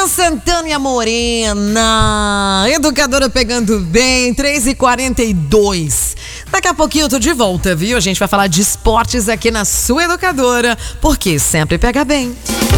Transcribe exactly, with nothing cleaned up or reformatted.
Luan Santana e a Morena, educadora pegando bem, três e quarenta e dois. Daqui a pouquinho eu tô de volta, viu? A gente vai falar de esportes aqui na sua educadora, porque sempre pega bem.